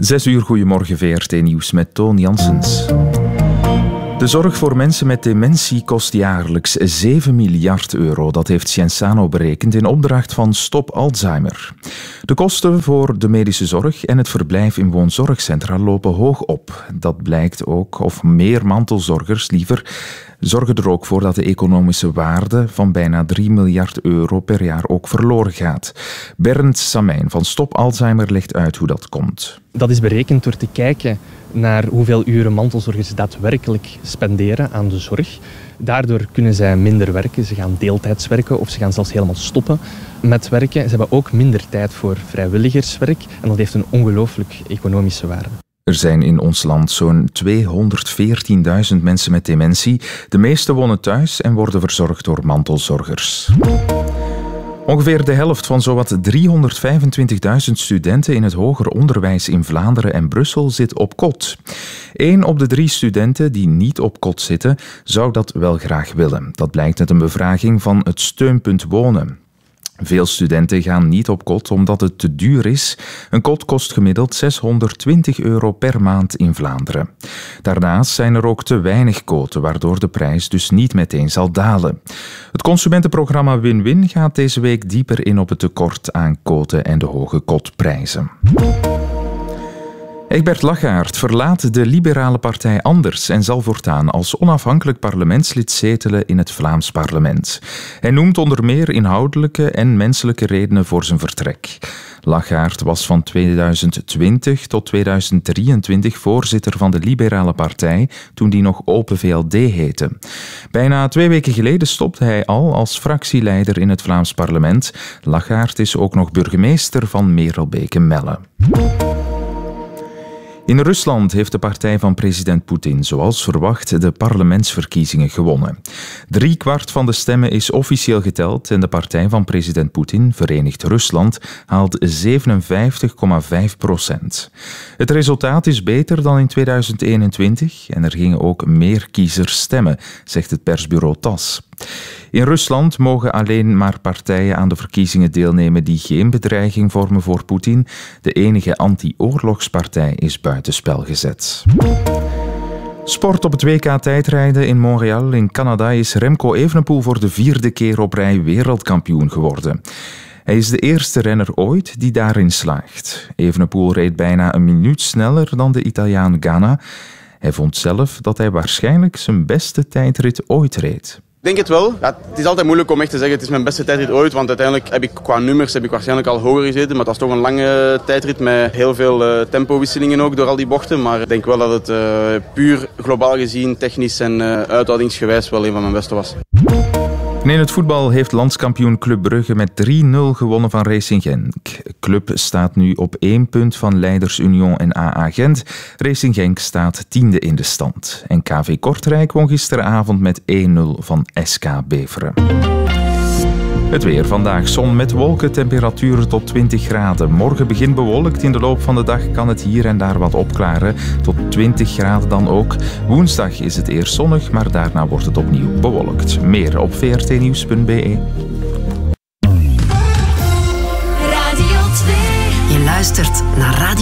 6 uur, goedemorgen, VRT Nieuws met Toon Janssens. De zorg voor mensen met dementie kost jaarlijks 7 miljard euro. Dat heeft Cienzano berekend in opdracht van Stop Alzheimer. De kosten voor de medische zorg en het verblijf in woonzorgcentra lopen hoog op. Dat blijkt ook, of meer mantelzorgers liever, zorgen er ook voor dat de economische waarde van bijna 3 miljard euro per jaar ook verloren gaat. Bernd Samijn van Stop Alzheimer legt uit hoe dat komt. Dat is berekend door te kijken naar hoeveel uren mantelzorgers daadwerkelijk spenderen aan de zorg. Daardoor kunnen zij minder werken, ze gaan deeltijds werken of ze gaan zelfs helemaal stoppen met werken. Ze hebben ook minder tijd voor vrijwilligerswerk en dat heeft een ongelooflijk economische waarde. Er zijn in ons land zo'n 214.000 mensen met dementie. De meeste wonen thuis en worden verzorgd door mantelzorgers. Ongeveer de helft van zowat 325.000 studenten in het hoger onderwijs in Vlaanderen en Brussel zit op kot. 1 op de 3 studenten die niet op kot zitten, zou dat wel graag willen. Dat blijkt uit een bevraging van het Steunpunt Wonen. Veel studenten gaan niet op kot omdat het te duur is. Een kot kost gemiddeld €620 per maand in Vlaanderen. Daarnaast zijn er ook te weinig koten, waardoor de prijs dus niet meteen zal dalen. Het consumentenprogramma Win-Win gaat deze week dieper in op het tekort aan koten en de hoge kotprijzen. Egbert Lachaert verlaat de liberale partij Anders en zal voortaan als onafhankelijk parlementslid zetelen in het Vlaams parlement. Hij noemt onder meer inhoudelijke en menselijke redenen voor zijn vertrek. Lachaert was van 2020 tot 2023 voorzitter van de liberale partij, toen die nog Open VLD heette. Bijna 2 weken geleden stopte hij al als fractieleider in het Vlaams parlement. Lachaert is ook nog burgemeester van Merelbeke-Melle. In Rusland heeft de partij van president Poetin, zoals verwacht, de parlementsverkiezingen gewonnen. 3/4 van de stemmen is officieel geteld en de partij van president Poetin, Verenigd Rusland, haalt 57,5%. Het resultaat is beter dan in 2021 en er gingen ook meer kiezers stemmen, zegt het persbureau TASS. In Rusland mogen alleen maar partijen aan de verkiezingen deelnemen die geen bedreiging vormen voor Poetin. De enige anti-oorlogspartij is buitenspel gezet. Sport op het WK-tijdrijden in Montreal in Canada is Remco Evenepoel voor de 4e keer op rij wereldkampioen geworden. Hij is de eerste renner ooit die daarin slaagt. Evenepoel reed bijna een minuut sneller dan de Italiaan Ganna. Hij vond zelf dat hij waarschijnlijk zijn beste tijdrit ooit reed. Ik denk het wel. Ja, het is altijd moeilijk om echt te zeggen het is mijn beste tijdrit ooit, want uiteindelijk heb ik qua nummers waarschijnlijk al hoger gezeten, maar dat is toch een lange tijdrit met heel veel tempowisselingen ook door al die bochten. Maar ik denk wel dat het puur globaal gezien, technisch en uithoudingsgewijs wel een van mijn beste was. En in het voetbal heeft landskampioen Club Brugge met 3-0 gewonnen van Racing Genk. Club staat nu op 1 punt van leiders Union en AA Gent. Racing Genk staat 10e in de stand. En KV Kortrijk won gisteravond met 1-0 van SK Beveren. Het weer vandaag. Zon met wolken, temperaturen tot 20 graden. Morgen begint bewolkt. In de loop van de dag kan het hier en daar wat opklaren. Tot 20 graden dan ook. Woensdag is het eerst zonnig, maar daarna wordt het opnieuw bewolkt. Meer op vrtnieuws.be. Radio 2. Je luistert naar Radio